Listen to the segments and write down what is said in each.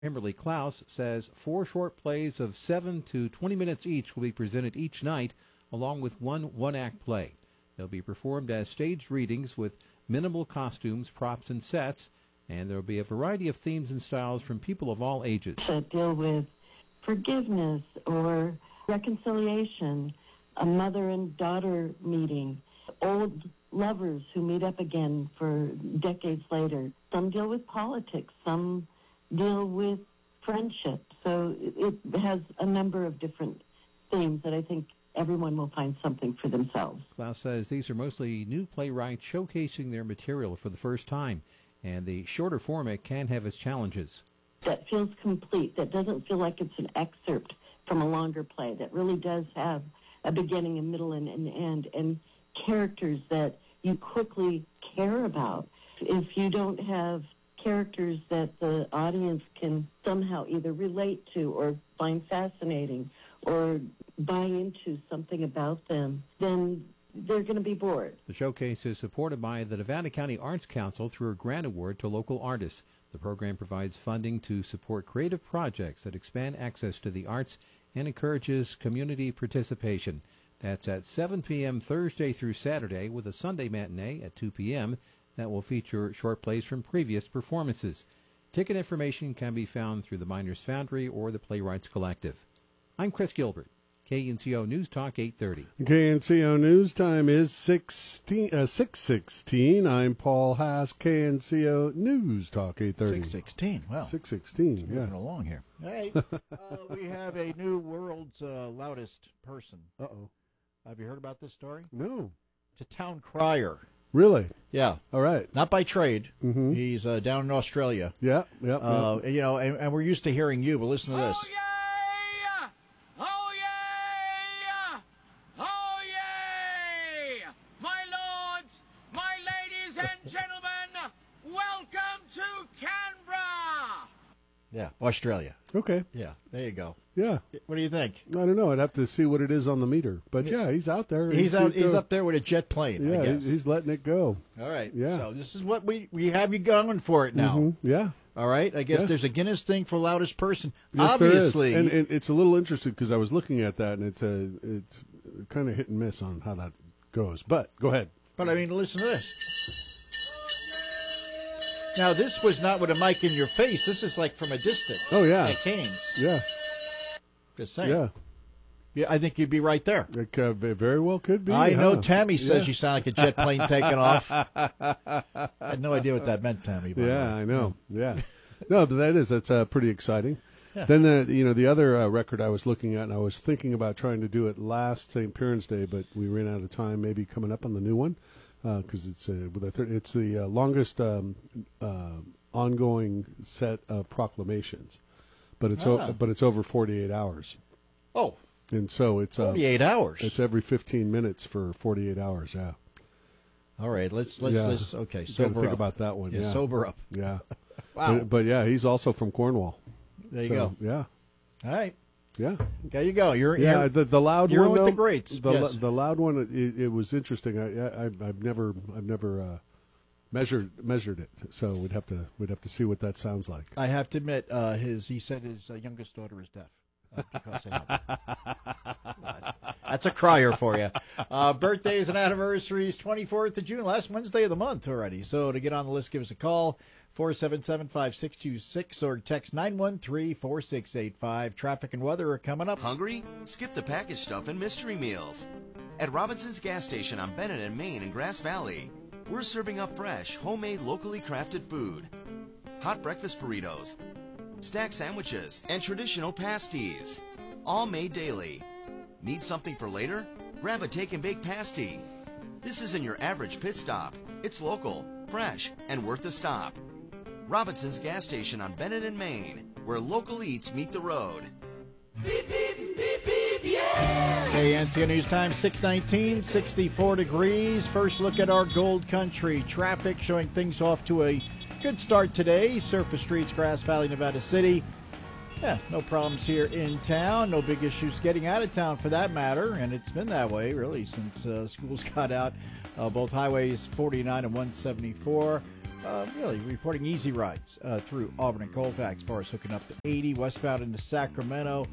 Kimberly Klaus says 4 short plays of 7 to 20 minutes each will be presented each night, along with one-act play. They'll be performed as staged readings with minimal costumes, props, and sets, and there will be a variety of themes and styles from people of all ages. That deal with forgiveness or reconciliation, a mother and daughter meeting, old lovers who meet up again for decades later. Some deal with politics, some deal with friendship. So it has a number of different themes that I think everyone will find something for themselves. Klaus says these are mostly new playwrights showcasing their material for the first time, and the shorter format can have its challenges. That feels complete, that doesn't feel like it's an excerpt from a longer play, that really does have a beginning, a middle, and an end, and characters that you quickly care about. If you don't have characters that the audience can somehow either relate to or find fascinating or buy into something about them, then they're going to be bored. The showcase is supported by the Nevada County Arts Council through a grant award to local artists. The program provides funding to support creative projects that expand access to the arts and encourages community participation. That's at 7 p.m. Thursday through Saturday, with a Sunday matinee at 2 p.m. that will feature short plays from previous performances. Ticket information can be found through the Miners Foundry or the Playwrights Collective. I'm Chris Gilbert, KNCO News Talk 830. KNCO News Time is 6:16. I'm Paul Haas, KNCO News Talk 830. 6:16, wow. 6:16, yeah. Moving along here. All right, we have a new world's loudest person. Uh-oh. Have you heard about this story? No. It's a town crier. Really? Yeah. All right. Not by trade. Mm-hmm. He's down in Australia. Yeah, yeah. You know, and we're used to hearing you, but listen to this. Oh, yeah! Oh, yeah! Oh, yeah! My lords, my ladies and gentlemen, welcome to Canberra! Yeah, Australia. Okay. Yeah, there you go. Yeah. What do you think? I don't know. I'd have to see what it is on the meter. But, yeah, he's out there. He's up there with a jet plane, yeah, I guess. he's letting it go. All right. Yeah. So this is what we have you going for it now. Mm-hmm. Yeah. All right. I guess Yeah. there's a Guinness thing for loudest person. Yes, Obviously. there is. And it's a little interesting because I was looking at that, and it's kind of hit and miss on how that goes. But go ahead. But, I mean, listen to this. Now, this was not with a mic in your face. This is like from a distance. Oh, yeah. At Canes. Yeah. Just saying. Yeah. Yeah, I think you'd be right there. It very well could be. I know huh? Tammy says Yeah. you sound like a jet plane taking off. I had no idea what that meant, Tammy. by the Yeah, way. I know. Yeah. No, but that's pretty exciting. Yeah. Then the other record I was looking at, and I was thinking about trying to do it last St. Piran's Day, but we ran out of time. Maybe coming up on the new one because it's the longest ongoing set of proclamations, but it's over 48 hours. Oh, and so it's 48 hours. It's every 15 minutes for 48 hours. Yeah. All right, let's okay, Gotta sober think up. about that one. Yeah, Yeah, sober up. Yeah. Wow. But yeah, he's also from Cornwall. There you go. Yeah. All right. Yeah. There you go. You're the loud you're one. with though, the greats. Yes. The loud one. It was interesting. I've never measured it. So we'd have to see what that sounds like. I have to admit, he said his youngest daughter is deaf. Because that's a crier for you. Birthdays and anniversaries, 24th of June, last Wednesday of the month already. So to get on the list, give us a call, 477-5626, or text 913-4685. Traffic and weather are coming up. Hungry? Skip the packaged stuff and mystery meals. At Robinson's Gas Station on Bennett and Main in Grass Valley, we're serving up fresh, homemade, locally crafted food. Hot breakfast burritos, stack sandwiches, and traditional pasties, all made daily. Need something for later? Grab a take and bake pasty. This isn't your average pit stop. It's local, fresh, and worth the stop. Robinson's Gas Station on Bennett and Main, where local eats meet the road. Beep, beep, beep, beep, yeah! Hey, NCO News Time, 6:19, 64 degrees. First look at our Gold Country. Traffic showing things off to a good start today. Surface streets, Grass Valley, Nevada City. Yeah, no problems here in town. No big issues getting out of town for that matter. And it's been that way, really, since schools got out. Both highways 49 and 174 really reporting easy rides through Auburn and Colfax as far as hooking up to 80 westbound into Sacramento.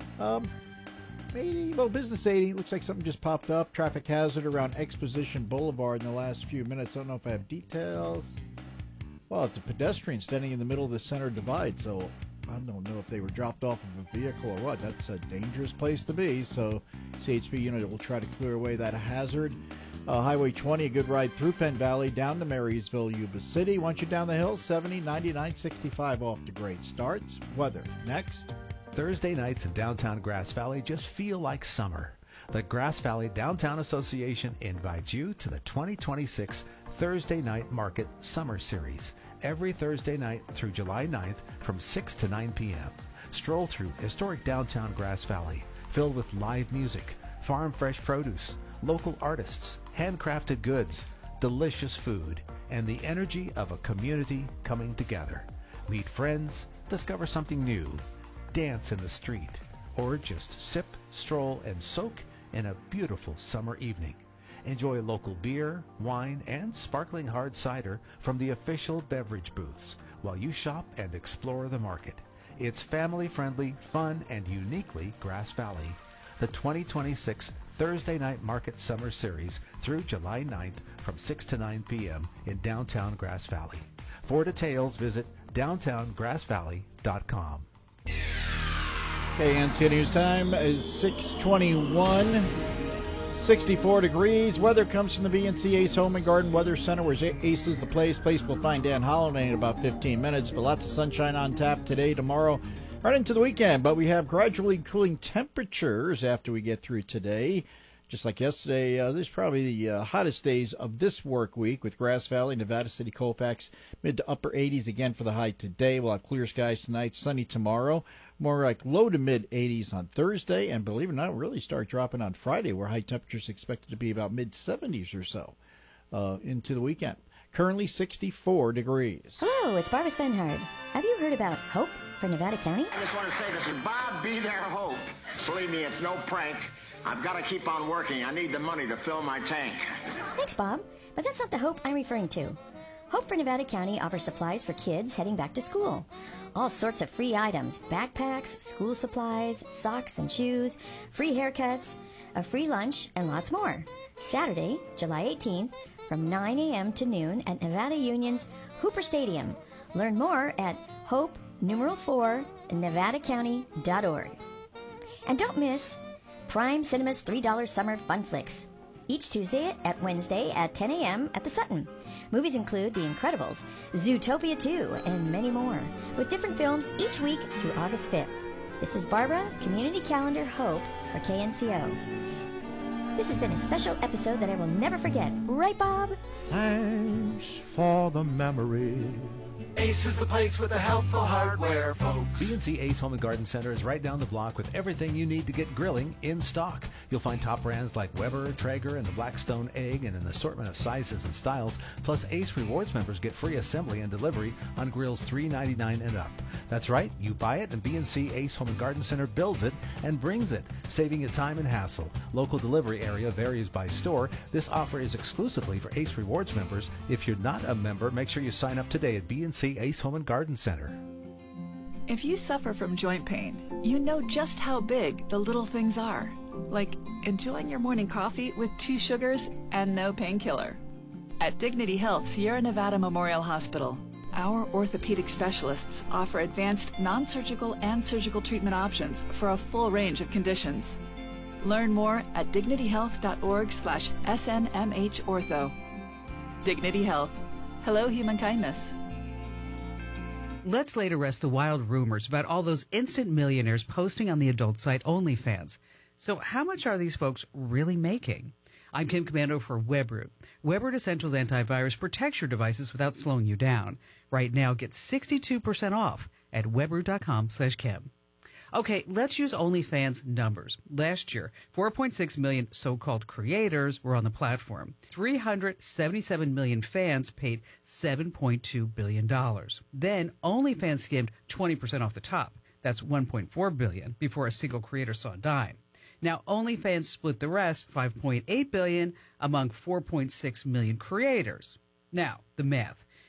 80, well, Business 80, looks like something just popped up. Traffic hazard around Exposition Boulevard in the last few minutes. I don't know if I have details. Well, it's a pedestrian standing in the middle of the center divide, so I don't know if they were dropped off of a vehicle or what. That's a dangerous place to be, so CHP unit will try to clear away that hazard. Highway 20, a good ride through Penn Valley, down to Marysville, Yuba City. Once you're down the hill, 70, 99, 65 off to great starts. Weather next. Thursday nights in downtown Grass Valley just feel like summer. The Grass Valley Downtown Association invites you to the 2026 Thursday Night Market Summer Series every Thursday night through July 9th from 6 to 9 p.m. Stroll through historic downtown Grass Valley, filled with live music, farm fresh produce, local artists, handcrafted goods, delicious food, and the energy of a community coming together. Meet friends, discover something new, dance in the street, or just sip, stroll, and soak in a beautiful summer evening. Enjoy local beer, wine, and sparkling hard cider from the official beverage booths while you shop and explore the market. It's family-friendly, fun, and uniquely Grass Valley. The 2026 Thursday Night Market Summer Series through July 9th from 6 to 9 p.m. in downtown Grass Valley. For details, visit downtowngrassvalley.com. Okay, NCN News time is 6:21. 64 degrees. Weather comes from the BNC Ace Home and Garden Weather Center, where Ace is the place. Place will find Dan Holliday in about 15 minutes. But lots of sunshine on tap today, tomorrow, right into the weekend. But we have gradually cooling temperatures after we get through today. Just like yesterday, this is probably the hottest days of this work week with Grass Valley, Nevada City, Colfax, mid to upper 80s again for the high today. We'll have clear skies tonight, sunny tomorrow. More like low to mid 80s on Thursday, and believe it or not, we'll really start dropping on Friday, where high temperatures expected to be about mid 70s or so into the weekend. Currently 64 degrees. Hello, it's Barbara Svenhard. Have you heard about Hope for Nevada County? I just want to say this is Bob Be There Hope. Believe me, it's no prank. I've got to keep on working. I need the money to fill my tank. Thanks, Bob. But that's not the Hope I'm referring to. Hope for Nevada County offers supplies for kids heading back to school. All sorts of free items, backpacks, school supplies, socks and shoes, free haircuts, a free lunch, and lots more. Saturday, July 18th, from 9 a.m. to noon at Nevada Union's Hooper Stadium. Learn more at hope4nevadacounty.org. And don't miss Prime Cinema's $3 Summer Fun Flicks, each Tuesday at Wednesday at 10 a.m. at the Sutton. Movies include The Incredibles, Zootopia 2, and many more, with different films each week through August 5th. This is Barbara, Community Calendar Hope for KNCO. This has been a special episode that I will never forget. Right, Bob? Thanks for the memory. Ace is the place with the helpful hardware, folks. BNC Ace Home and Garden Center is right down the block with everything you need to get grilling in stock. You'll find top brands like Weber, Traeger, and the Blackstone Egg in an assortment of sizes and styles. Plus, Ace Rewards members get free assembly and delivery on grills $3.99 and up. That's right, you buy it and BNC Ace Home and Garden Center builds it and brings it, saving you time and hassle. Local delivery area varies by store. This offer is exclusively for Ace Rewards members. If you're not a member, make sure you sign up today at BNC Ace Home and Garden Center. If you suffer from joint pain, you know just how big the little things are. Like enjoying your morning coffee with 2 sugars and no painkiller. At Dignity Health Sierra Nevada Memorial Hospital, our orthopedic specialists offer advanced non-surgical and surgical treatment options for a full range of conditions. Learn more at dignityhealth.org/SNMHortho. Dignity Health. Hello, human kindness. Let's lay to rest the wild rumors about all those instant millionaires posting on the adult site OnlyFans. So how much are these folks really making? I'm Kim Commando for WebRoot. WebRoot Essentials Antivirus protects your devices without slowing you down. Right now, get 62% off at webroot.com/Kim. Okay, let's use OnlyFans numbers. Last year, 4.6 million so-called creators were on the platform. 377 million fans paid $7.2 billion. Then OnlyFans skimmed 20% off the top. That's $1.4 billion before a single creator saw a dime. Now, OnlyFans split the rest, $5.8 billion, among 4.6 million creators. Now, the math.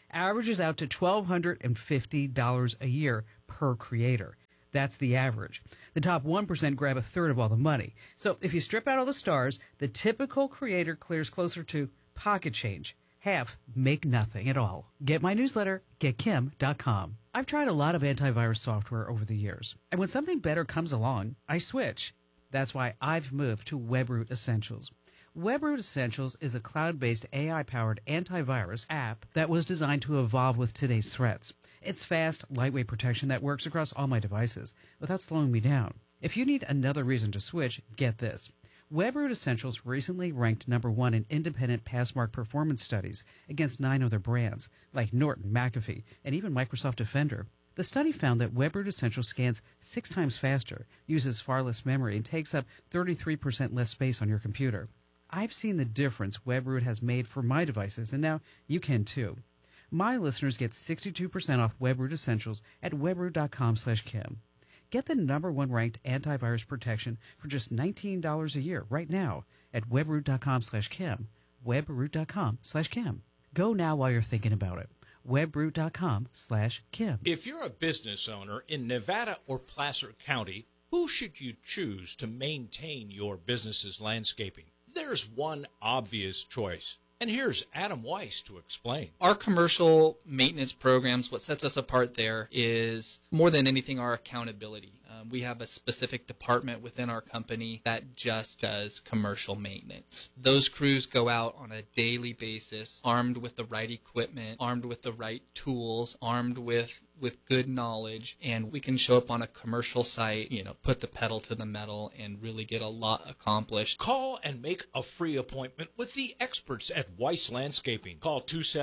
averages out to $1,250 a year per creator. That's the average. The top 1% grab a third of all the money. So if you strip out all the stars, the typical creator clears closer to pocket change. Half make nothing at all. Get my newsletter, getkim.com. I've tried a lot of antivirus software over the years, and when something better comes along, I switch. That's why I've moved to WebRoot Essentials. WebRoot Essentials is a cloud-based AI-powered antivirus app that was designed to evolve with today's threats. It's fast, lightweight protection that works across all my devices without slowing me down. If you need another reason to switch, get this. WebRoot Essentials recently ranked #1 in independent Passmark performance studies against 9 other brands, like Norton, McAfee, and even Microsoft Defender. The study found that WebRoot Essentials scans 6 times faster, uses far less memory, and takes up 33% less space on your computer. I've seen the difference WebRoot has made for my devices, and now you can too. My listeners get 62% off WebRoot Essentials at webroot.com/Kim. Get the #1 ranked antivirus protection for just $19 a year right now at webroot.com/Kim. Webroot.com/Kim. Go now while you're thinking about it. Webroot.com/Kim. If you're a business owner in Nevada or Placer County, who should you choose to maintain your business's landscaping? There's one obvious choice. And here's Adam Weiss to explain. Our commercial maintenance programs, what sets us apart there is more than anything our accountability. We have a specific department within our company that just does commercial maintenance. Those crews go out on a daily basis, armed with the right equipment, armed with the right tools, armed with good knowledge, and we can show up on a commercial site, put the pedal to the metal and really get a lot accomplished. Call and make a free appointment with the experts at Weiss Landscaping. Call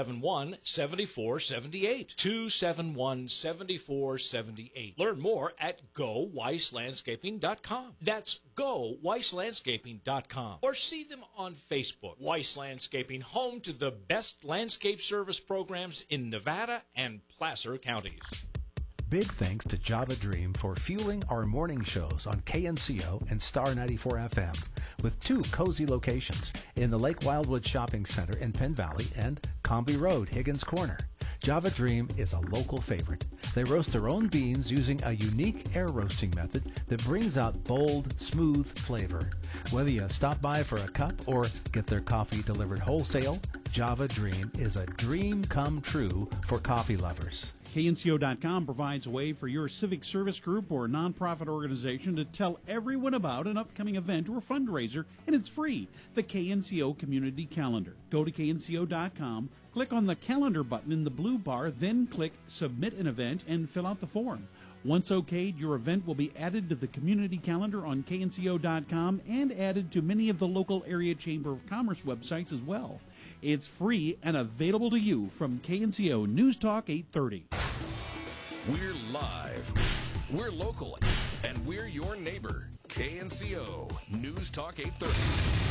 271-7478. 271-7478. Learn more at GoWeissLandscaping.com. That's GoWeissLandscaping.com. Or see them on Facebook. Weiss Landscaping, home to the best landscape service programs in Nevada and Placer counties. Big thanks to Java Dream for fueling our morning shows on KNCO and Star 94 FM with 2 cozy locations in the Lake Wildwood Shopping Center in Penn Valley and Comby Road, Higgins Corner. Java Dream is a local favorite. They roast their own beans using a unique air roasting method that brings out bold, smooth flavor. Whether you stop by for a cup or get their coffee delivered wholesale, Java Dream is a dream come true for coffee lovers. KNCO.com provides a way for your civic service group or nonprofit organization to tell everyone about an upcoming event or fundraiser, and it's free. The KNCO Community Calendar. Go to KNCO.com, click on the calendar button in the blue bar, then click Submit an Event and fill out the form. Once okayed, your event will be added to the community calendar on KNCO.com and added to many of the local area Chamber of Commerce websites as well. It's free and available to you from KNCO News Talk 830. We're live, we're local, and we're your neighbor. KNCO News Talk 830.